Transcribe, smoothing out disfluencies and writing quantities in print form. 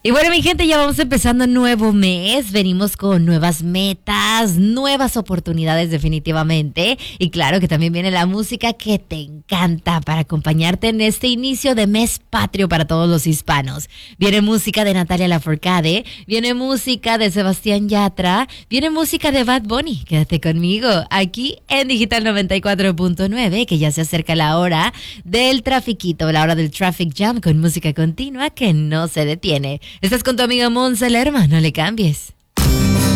Y bueno, mi gente, ya vamos empezando un nuevo mes. Venimos con nuevas metas, nuevas oportunidades definitivamente. Y claro que también viene la música que te encanta para acompañarte en este inicio de mes patrio para todos los hispanos. Viene música de Natalia Lafourcade, viene música de Sebastián Yatra, viene música de Bad Bunny. Quédate conmigo aquí en Digital 94.9, que ya se acerca la hora del trafiquito, la hora del traffic jam con música continua que no se detiene. Estás con tu amiga Monse Lerma, no le cambies.